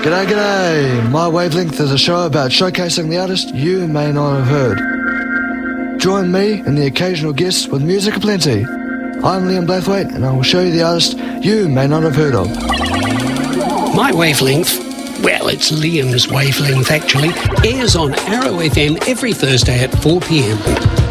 G'day, g'day. My Wavelength is a show about showcasing the artist you may not have heard. Join me and the occasional guests with music aplenty. I'm Liam Blathwaite and I will show you the artist you may not have heard of. My Wavelength, well, it's Liam's Wavelength actually, airs on Arrow FM every Thursday at 4 p.m.